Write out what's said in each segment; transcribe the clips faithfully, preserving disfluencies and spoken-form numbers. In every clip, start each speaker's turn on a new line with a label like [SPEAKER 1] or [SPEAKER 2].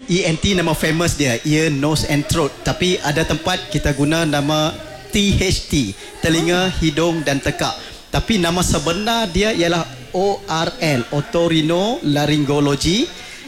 [SPEAKER 1] E N T nama famous dia, ear, nose and throat. Tapi ada tempat kita guna nama T H T, telinga, hidung dan tekak. Tapi nama sebenar dia ialah O R L, Otorhinolaryngology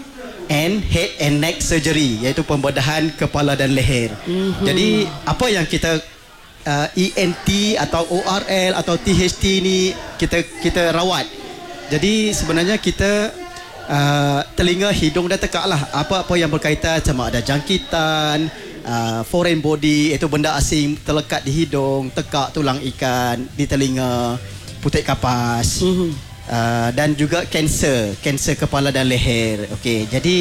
[SPEAKER 1] and Head and Neck Surgery, iaitu pembedahan kepala dan leher. Mm-hmm. Jadi apa yang kita uh, E N T atau O R L atau T H T ni kita kita rawat. Jadi sebenarnya kita uh, telinga, hidung dan tekak lah. Apa-apa yang berkaitan sama ada jangkitan, uh, foreign body, iaitu benda asing terlekat di hidung, tekak, tulang ikan, di telinga, putik kapas. Mm-hmm. Uh, dan juga kanser, kanser kepala dan leher. Okey, jadi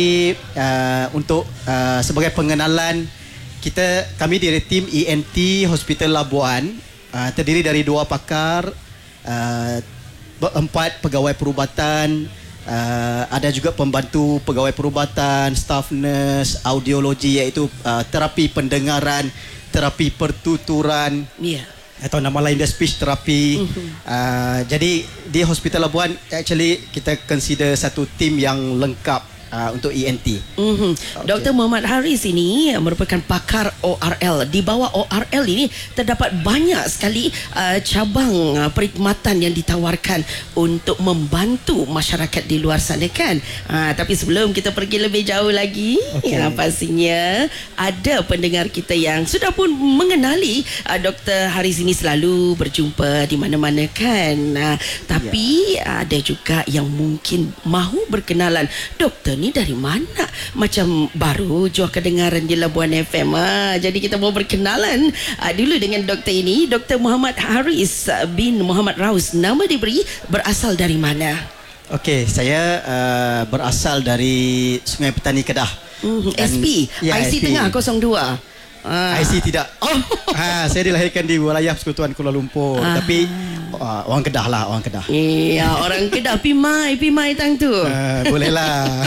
[SPEAKER 1] uh, untuk uh, sebagai pengenalan, kita kami dari tim E N T Hospital Labuan uh, terdiri dari dua pakar, uh, empat pegawai perubatan, uh, ada juga pembantu pegawai perubatan, staff nurse, audiologi iaitu uh, terapi pendengaran, terapi pertuturan. Ya. Yeah. Atau nama lain dia speech therapy. Mm-hmm. uh, Jadi di Hospital Labuan actually kita consider satu tim yang lengkap uh, untuk E N T. Mm-hmm. Okay.
[SPEAKER 2] Doktor Muhammad Haris ini merupakan pakar O R L. Di bawah O R L ini terdapat banyak sekali uh, cabang uh, perkhidmatan yang ditawarkan untuk membantu masyarakat di luar sana kan. Uh, tapi sebelum kita pergi lebih jauh lagi, okay. ya, pastinya ada pendengar kita yang sudah pun mengenali uh, Doktor Haris ini selalu berjumpa di mana-mana kan. Uh, tapi yeah. ada juga yang mungkin mahu berkenalan. Doktor ni dari mana? Macam baru jua kedengaran di Labuan F M. Ah, jadi kita mau berkenalan ah, dulu dengan doktor ini. Doktor Muhammad Haris bin Muhammad Raus. Nama diberi berasal dari mana?
[SPEAKER 1] Okey, saya uh, berasal dari Sungai Petani Kedah.
[SPEAKER 2] Mm, S P, ya, I C S P. Tengah kosong dua.
[SPEAKER 1] Ah. I C tidak. Oh. Ha, saya dilahirkan di wilayah Persekutuan Kuala Lumpur. Ah. Tapi uh, orang Kedah lah, orang Kedah.
[SPEAKER 2] Iya, orang Kedah. Pimai, pimai tang tu. Uh,
[SPEAKER 1] bolehlah.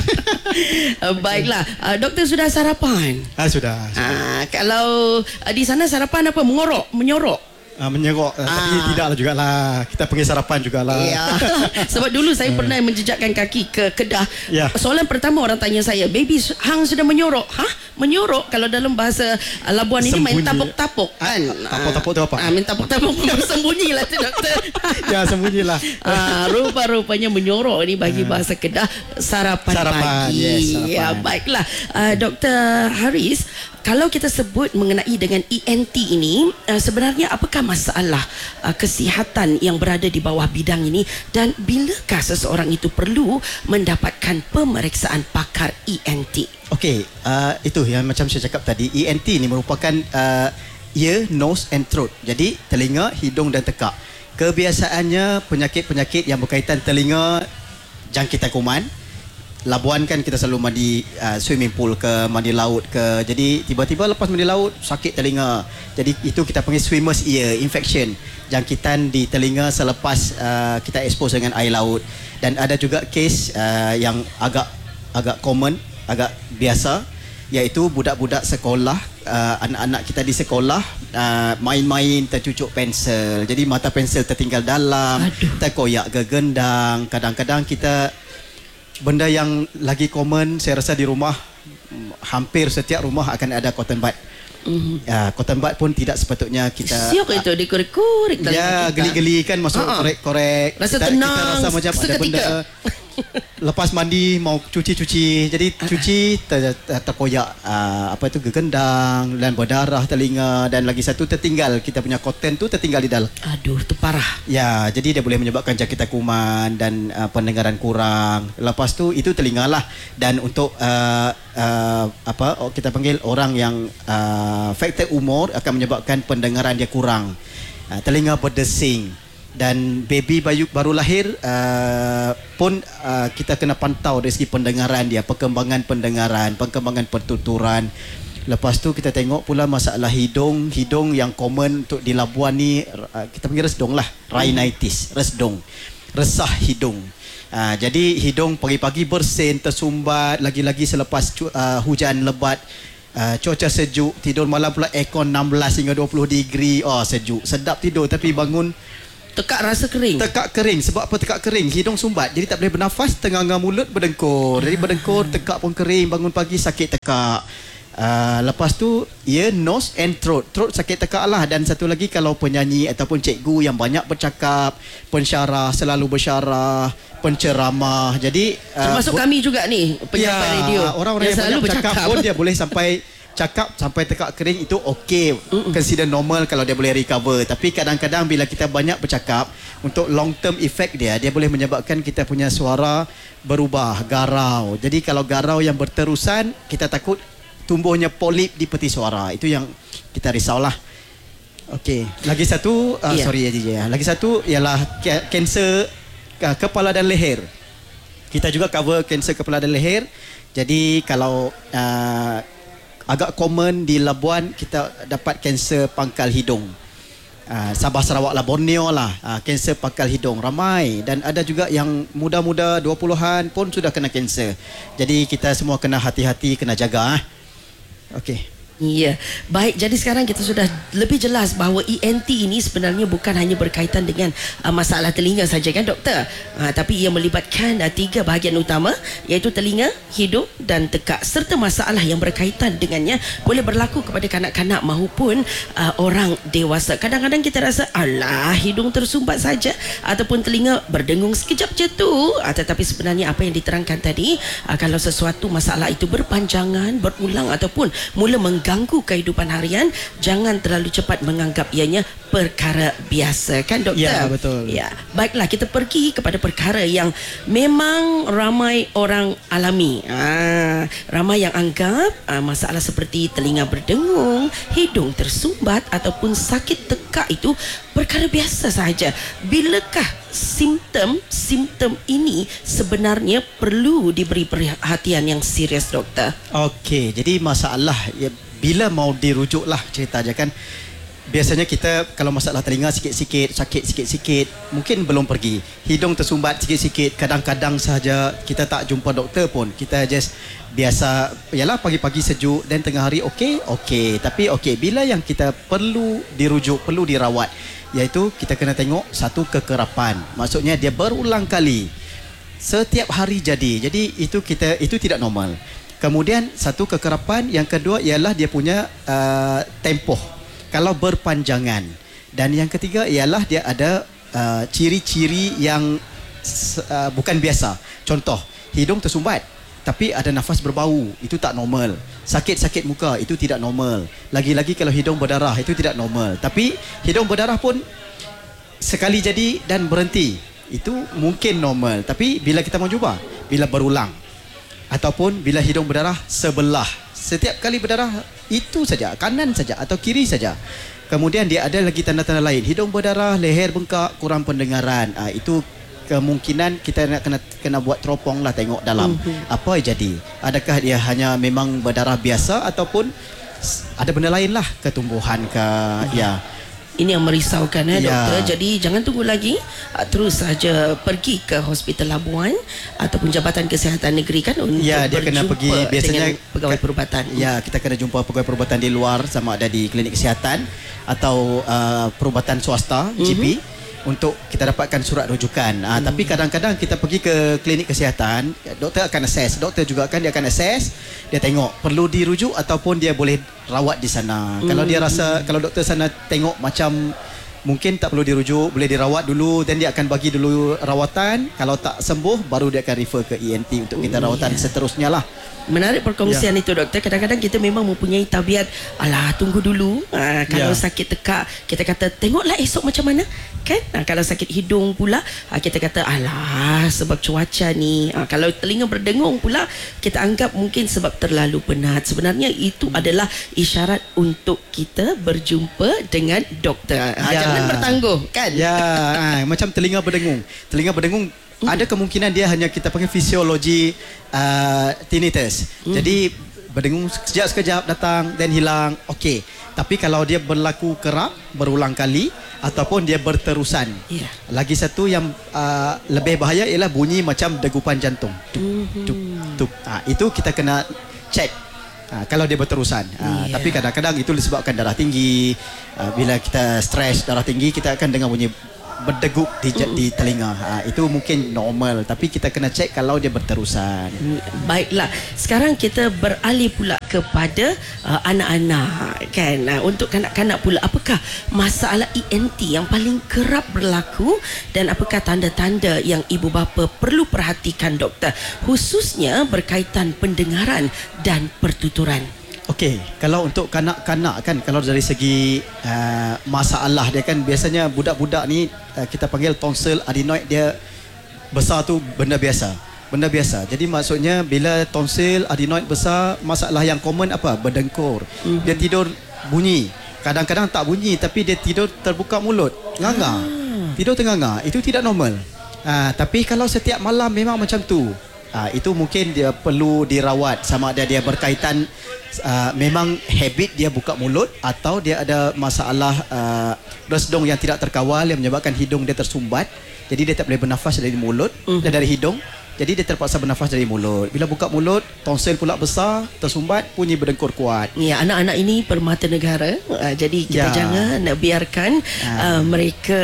[SPEAKER 2] uh, baiklah. Uh, doktor sudah sarapan?
[SPEAKER 1] Ah, sudah. sudah.
[SPEAKER 2] Uh, kalau uh, di sana sarapan apa? Mengorok, menyorok?
[SPEAKER 1] Uh, menyerok uh, ah. Tapi tidaklah jugalah. Kita pergi sarapan jugalah.
[SPEAKER 2] Ya. Sebab dulu saya pernah menjejakkan kaki ke Kedah.
[SPEAKER 1] Ya.
[SPEAKER 2] Soalan pertama orang tanya saya, baby hang sudah menyorok? Hah? Menyorok? Kalau dalam bahasa uh, Labuan ini main tapuk-tapuk kan?
[SPEAKER 1] Tapuk-tapuk tu apa?
[SPEAKER 2] Ah, main tapuk-tapuk. Sembunyilah tu doktor.
[SPEAKER 1] Ya, sembunyilah.
[SPEAKER 2] Ah, rupa-rupanya menyorok ini bagi bahasa Kedah sarapan,
[SPEAKER 1] sarapan
[SPEAKER 2] pagi.
[SPEAKER 1] Yes, sarapan.
[SPEAKER 2] Ya, baiklah. Uh, Doktor Haris, kalau kita sebut mengenai dengan E N T ini, uh, sebenarnya apakah masalah uh, kesihatan yang berada di bawah bidang ini dan bilakah seseorang itu perlu mendapatkan pemeriksaan pakar E N T?
[SPEAKER 1] Okey, uh, itu yang macam saya cakap tadi, E N T ini merupakan uh, ear, nose and throat. Jadi telinga, hidung dan tekak. Kebiasaannya penyakit-penyakit yang berkaitan telinga, jangkitan kuman. Labuan kan kita selalu mandi uh, swimming pool ke, mandi laut ke. Jadi tiba-tiba lepas mandi laut sakit telinga. Jadi itu kita panggil swimmer's ear infection, jangkitan di telinga selepas uh, kita expose dengan air laut. Dan ada juga kes uh, yang agak agak common, agak biasa, iaitu budak-budak sekolah, uh, anak-anak kita di sekolah uh, main-main tercucuk pensel. Jadi mata pensel tertinggal dalam, Aduh. terkoyak ke gendang. Kadang-kadang kita benda yang lagi common, saya rasa di rumah, hampir setiap rumah akan ada cotton bud. Mm-hmm. Ya, cotton bud pun tidak sepatutnya kita
[SPEAKER 2] siok itu dikorek-korek.
[SPEAKER 1] Ya, geli-geli kan masuk uh-huh. korek-korek.
[SPEAKER 2] Rasa
[SPEAKER 1] kita,
[SPEAKER 2] tenang
[SPEAKER 1] kita rasa macam
[SPEAKER 2] seketika.
[SPEAKER 1] ada benda. Lepas mandi mau cuci-cuci, jadi cuci ter, ter, terkoyak uh, apa itu gegendang dan berdarah telinga, dan lagi satu tertinggal kita punya cotton tu tertinggal di dalam.
[SPEAKER 2] Aduh, tu parah.
[SPEAKER 1] Ya, jadi dia boleh menyebabkan jangkitan kuman dan uh, pendengaran kurang. Lepas tu itu telinga lah. Dan untuk uh, uh, apa kita panggil orang yang uh, faktor umur akan menyebabkan pendengaran dia kurang. Uh, telinga berdesing. Dan baby bayu baru lahir uh, pun uh, kita kena pantau dari segi pendengaran dia, perkembangan pendengaran, perkembangan pertuturan. Lepas tu kita tengok pula masalah hidung, hidung yang common untuk di Labuan ni uh, kita panggil resdung lah, rhinitis, resdung, resah hidung. Uh, jadi hidung pagi-pagi bersin, tersumbat, lagi-lagi selepas uh, hujan lebat. Uh, cuaca sejuk, tidur malam pula aircon enam belas hingga dua puluh degree. Oh, sejuk, sedap tidur, tapi bangun
[SPEAKER 2] Tekak rasa kering.
[SPEAKER 1] Tekak kering. Sebab apa tekak kering? Hidung sumbat, jadi tak boleh bernafas, tengah-tengah mulut berdengkur. Jadi berdengkur, tekak pun kering, bangun pagi sakit tekak. Uh, lepas tu ear, nose and throat. Throat sakit tekak lah. Dan satu lagi, kalau penyanyi ataupun cikgu yang banyak bercakap, pensyarah, selalu bersyarah, penceramah. Jadi uh,
[SPEAKER 2] termasuk kami juga ni, penyampai
[SPEAKER 1] ya,
[SPEAKER 2] radio.
[SPEAKER 1] Orang-orang yang, yang
[SPEAKER 2] selalu
[SPEAKER 1] banyak bercakap
[SPEAKER 2] bercakap
[SPEAKER 1] pun dia boleh sampai cakap sampai tekak kering, itu okey. Mm-mm. Consider normal kalau dia boleh recover. Tapi kadang-kadang bila kita banyak bercakap, untuk long term effect dia, dia boleh menyebabkan kita punya suara berubah, garau. Jadi kalau garau yang berterusan, kita takut tumbuhnya polip di peti suara. Itu yang kita risaulah. Okey, lagi satu uh, yeah. sorry ya D J ya. Lagi satu ialah kanser uh, kepala dan leher. Kita juga cover kanser kepala dan leher. Jadi kalau uh, agak common di Labuan, kita dapat kanser pangkal hidung. Uh, Sabah Sarawak lah, Borneo lah, uh, kanser pangkal hidung ramai. Dan ada juga yang muda-muda dua puluhan pun sudah kena kanser. Jadi kita semua kena hati-hati, kena jaga. Eh. Okey.
[SPEAKER 2] Ya, baik. Jadi sekarang kita sudah lebih jelas bahawa E N T ini sebenarnya bukan hanya berkaitan dengan uh, masalah telinga saja, kan doktor? Uh, tapi ia melibatkan uh, tiga bahagian utama, iaitu telinga, hidung dan tekak, serta masalah yang berkaitan dengannya boleh berlaku kepada kanak-kanak maupun uh, orang dewasa. Kadang-kadang kita rasa, alah, hidung tersumbat saja ataupun telinga berdengung sekejap je tu. Uh, tetapi sebenarnya apa yang diterangkan tadi, uh, kalau sesuatu masalah itu berpanjangan, berulang ataupun mula mengganggu ganggu kehidupan harian, jangan terlalu cepat menganggap ianya perkara biasa, kan doktor?
[SPEAKER 1] Ya, betul.
[SPEAKER 2] Ya, baiklah, kita pergi kepada perkara yang memang ramai orang alami. Ah, ramai yang anggap ah, masalah seperti telinga berdengung, hidung tersumbat ataupun sakit tekak itu perkara biasa sahaja. Bilakah simptom-simptom ini sebenarnya perlu diberi perhatian yang serius, doktor?
[SPEAKER 1] Okey, jadi masalah ya, bila mau dirujuk lah cerita aja kan. Biasanya kita kalau masalah telinga sikit-sikit, sakit sikit-sikit, mungkin belum pergi. Hidung tersumbat sikit-sikit, kadang-kadang sahaja kita tak jumpa doktor pun. Kita just biasa, yalah pagi-pagi sejuk dan tengah hari okey, okey. Tapi okey, bila yang kita perlu dirujuk, perlu dirawat, iaitu kita kena tengok satu kekerapan. Maksudnya dia berulang kali. Setiap hari jadi. Jadi itu kita itu tidak normal. Kemudian satu kekerapan, yang kedua ialah dia punya uh, tempoh kalau berpanjangan. Dan yang ketiga ialah dia ada uh, ciri-ciri yang uh, bukan biasa. Contoh, hidung tersumbat tapi ada nafas berbau, itu tak normal. Sakit-sakit muka, itu tidak normal. Lagi-lagi kalau hidung berdarah, itu tidak normal. Tapi hidung berdarah pun sekali jadi dan berhenti, itu mungkin normal. Tapi bila kita mau cuba, bila berulang ataupun bila hidung berdarah sebelah, setiap kali berdarah itu saja, kanan saja atau kiri saja. Kemudian dia ada lagi tanda-tanda lain, hidung berdarah, leher bengkak, kurang pendengaran. Ah, itu kemungkinan kita nak kena kena buat teropong lah, tengok dalam mm-hmm. apa yang jadi. Adakah dia hanya memang berdarah biasa ataupun ada benda lain lah, ketumbuhan ke mm-hmm. ya.
[SPEAKER 2] Ini yang merisaukan, eh,
[SPEAKER 1] ya.
[SPEAKER 2] doktor. Jadi jangan tunggu lagi, terus saja pergi ke Hospital Labuan ataupun Jabatan Kesihatan Negeri, kan, untuk
[SPEAKER 1] ya, dia kena pergi biasanya
[SPEAKER 2] pegawai perubatan.
[SPEAKER 1] Ya, kita kena jumpa pegawai perubatan di luar, sama ada di klinik kesihatan atau uh, perubatan swasta, mm-hmm. G P, untuk kita dapatkan surat rujukan. Uh, hmm. Tapi kadang-kadang kita pergi ke klinik kesihatan, doktor akan assess, doktor juga kan dia akan assess, dia tengok perlu dirujuk ataupun dia boleh rawat di sana. Hmm. Kalau dia rasa, kalau doktor sana tengok macam mungkin tak perlu dirujuk, boleh dirawat dulu, dan dia akan bagi dulu rawatan. Kalau tak sembuh, baru dia akan refer ke E N T untuk kita rawatan yeah. seterusnya lah.
[SPEAKER 2] Menarik perkongsian ya. itu, doktor. Kadang-kadang kita memang mempunyai tabiat, alah, tunggu dulu. Ha, kalau ya. sakit tekak, kita kata tengoklah esok macam mana, kan? Ha, kalau sakit hidung pula, ha, kita kata alah, sebab cuaca ni. Ha, kalau telinga berdengung pula, kita anggap mungkin sebab terlalu penat. Sebenarnya itu adalah isyarat untuk kita berjumpa dengan doktor. Ha,
[SPEAKER 1] ya.
[SPEAKER 2] Jangan bertangguh, kan?
[SPEAKER 1] Ya, ha, macam telinga berdengung. Telinga berdengung ada kemungkinan dia hanya kita panggil fisiologi uh, tinnitus. Mm. Jadi berdengung sekejap-sekejap datang dan hilang, okey. Tapi kalau dia berlaku kerap, berulang kali ataupun dia berterusan. Yeah. Lagi satu yang uh, lebih bahaya ialah bunyi macam degupan jantung. Tup, mm-hmm. tup, tup. Ha, itu kita kena cek. Ha, kalau dia berterusan. Ha, yeah. Tapi kadang-kadang itu disebabkan darah tinggi. Ha, bila kita stres, darah tinggi, kita akan dengar bunyi berdegup di, mm. di telinga. Ha, itu mungkin normal, tapi kita kena cek kalau dia berterusan.
[SPEAKER 2] Baiklah, sekarang kita beralih pula kepada uh, anak-anak kan. Uh, untuk kanak-kanak pula, apakah masalah E N T yang paling kerap berlaku dan apakah tanda-tanda yang ibu bapa perlu perhatikan, doktor, khususnya berkaitan pendengaran dan pertuturan?
[SPEAKER 1] Okey, kalau untuk kanak-kanak kan, kalau dari segi uh, masalah dia kan, biasanya budak-budak ni uh, kita panggil tonsil adenoid, dia besar tu benda biasa. Benda biasa. Jadi maksudnya bila tonsil adenoid besar, masalah yang common apa? Berdengkur. Mm-hmm. Dia tidur bunyi. Kadang-kadang tak bunyi tapi dia tidur terbuka mulut, nganga. Ah. Tidur ternganga. Itu tidak normal. Uh, tapi kalau setiap malam memang macam tu, uh, itu mungkin dia perlu dirawat, sama ada dia berkaitan Uh, memang habit dia buka mulut atau dia ada masalah uh, resdung yang tidak terkawal yang menyebabkan hidung dia tersumbat, jadi dia tak boleh bernafas dari mulut uh-huh. dan dari hidung, jadi dia terpaksa bernafas dari mulut. Bila buka mulut, tonsil pula besar, tersumbat, bunyi berdengkur kuat.
[SPEAKER 2] Ya, anak-anak ini permata negara, uh, jadi kita ya. jangan biarkan uh, mereka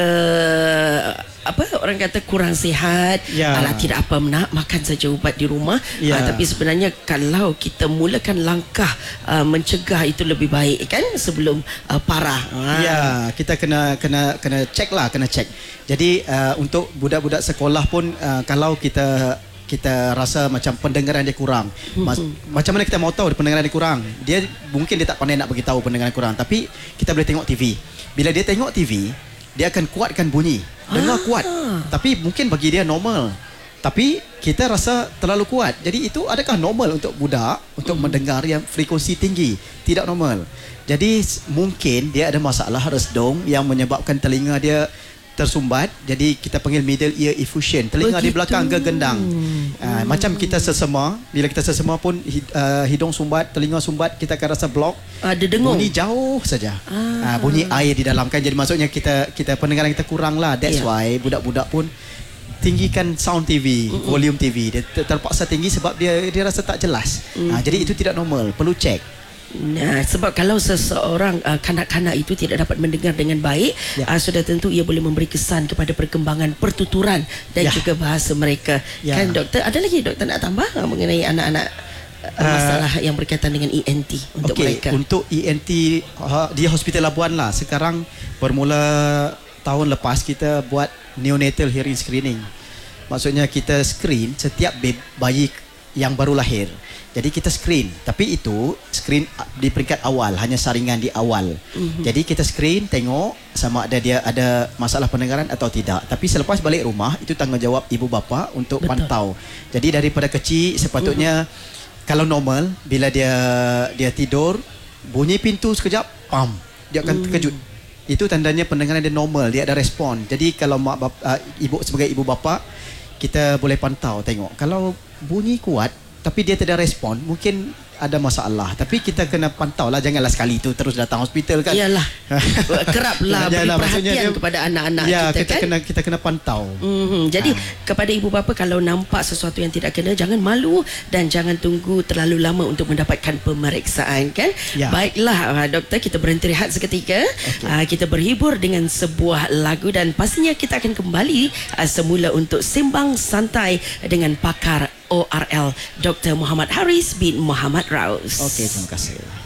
[SPEAKER 2] apa orang kata kurang sihat, ya. alah tidak apa nak makan saja ubat di rumah, ya. uh, tapi sebenarnya kalau kita mulakan langkah uh, mencegah itu lebih baik kan sebelum uh, parah. uh.
[SPEAKER 1] Ya, kita kena kena kena cek lah, kena cek. Jadi uh, untuk budak-budak sekolah pun uh, kalau kita kita rasa macam pendengaran dia kurang, Mas, macam mana kita mau tahu pendengaran dia kurang? Dia mungkin dia tak pandai nak beritahu pendengaran kurang, tapi kita boleh tengok T V. Bila dia tengok T V, dia akan kuatkan bunyi, dengar ah. kuat, tapi mungkin bagi dia normal, tapi kita rasa terlalu kuat. Jadi itu adakah normal untuk budak untuk mm. mendengar yang frekuensi tinggi? Tidak normal. Jadi mungkin dia ada masalah resdung yang menyebabkan telinga dia tersumbat. Jadi kita panggil middle ear effusion, telinga Begitu. di belakang gegendang. hmm. uh, Macam kita sesema, bila kita sesema pun hid, uh, hidung sumbat, telinga sumbat, kita akan rasa blok,
[SPEAKER 2] ada dengung,
[SPEAKER 1] bunyi jauh saja, ah. uh, bunyi air di dalam kan. Jadi maksudnya kita kita pendengaran kita kurang lah. That's yeah. why budak-budak pun tinggikan sound T V, mm-mm. volume T V. Dia terpaksa tinggi sebab dia dia rasa tak jelas. mm. uh, Jadi itu tidak normal, perlu cek.
[SPEAKER 2] Nah, sebab kalau seseorang uh, kanak-kanak itu tidak dapat mendengar dengan baik, ya. uh, sudah tentu ia boleh memberi kesan kepada perkembangan pertuturan dan ya. juga bahasa mereka. Ya. Kan doktor, ada lagi doktor nak tambah uh, mengenai anak-anak uh, masalah uh, yang berkaitan dengan E N T untuk okay. mereka?
[SPEAKER 1] Untuk E N T uh, di Hospital Labuan lah, sekarang bermula tahun lepas kita buat neonatal hearing screening. Maksudnya kita screen setiap bayi yang baru lahir. Jadi kita screen, tapi itu screen di peringkat awal, hanya saringan di awal. Mm-hmm. Jadi kita screen, tengok sama ada dia ada masalah pendengaran atau tidak. Tapi selepas balik rumah, itu tanggungjawab ibu bapa untuk Betul. pantau. Jadi daripada kecil sepatutnya mm-hmm. kalau normal, bila dia dia tidur, bunyi pintu sekejap, pam, dia akan mm. terkejut. Itu tandanya pendengaran dia normal, dia ada respon. Jadi kalau mak bapa, uh, ibu sebagai ibu bapa, kita boleh pantau, tengok. Kalau bunyi kuat tapi dia tidak respon, mungkin ada masalah. Tapi kita kena pantau lah, janganlah sekali tu terus datang hospital kan.
[SPEAKER 2] Iyalah, keraplah beri perhatian dia, kepada anak-anak
[SPEAKER 1] ya,
[SPEAKER 2] kita,
[SPEAKER 1] kita
[SPEAKER 2] kan.
[SPEAKER 1] Kena, kita kena pantau.
[SPEAKER 2] Mm-hmm. Jadi ha. kepada ibu bapa, kalau nampak sesuatu yang tidak kena, jangan malu dan jangan tunggu terlalu lama untuk mendapatkan pemeriksaan kan. Ya. Baiklah doktor, kita berhenti rehat seketika. Okay. Uh, kita berhibur dengan sebuah lagu dan pastinya kita akan kembali uh, semula untuk sembang santai dengan pakar O R L Doktor Muhammad Haris bin Muhammad Raus.
[SPEAKER 1] Okey, terima kasih.